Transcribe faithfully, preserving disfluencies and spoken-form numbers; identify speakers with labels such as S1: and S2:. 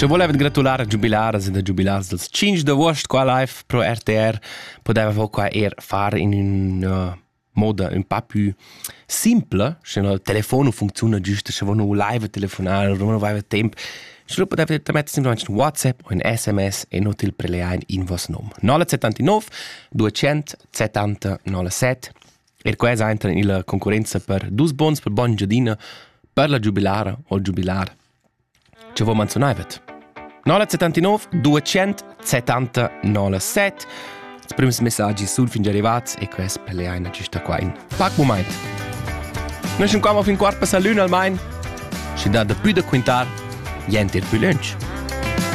S1: Se voleva gratulare a giubilares e da giubilars del cinque d'agosto qua live pro R T R, poteva vo qua er fare in un modo un po' più simple, se il telefono funziona giusto, se vuoi live telefonare, non aveva tempo, se poteva mettere semplicemente un WhatsApp o un S M S e non il preleare in vostro nome. nove sette nove due zero zero sette nove sette. E questo entra in concorrenza per due bons per buon giardino per la giubilare o il giubilare. Ci vuoi menzionare? nove sette nove due zero zero nove sette. I primi messaggi sono fin già arrivati e questo per le eine giusto qua in poco momento. Noi siamo qua fin quarto per la luna al main. Ci dà da più da quintar, niente più lunch.